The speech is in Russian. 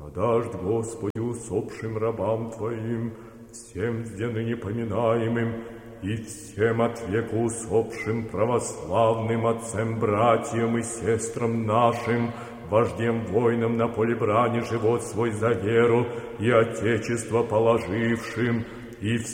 подашь, Господи, усопшим рабам Твоим, всем где ныне поминаемым, и всем от века усопшим православным отцам, братьям и сестрам нашим, вождем воинам на поле брани живот свой за веру и Отечество положившим, и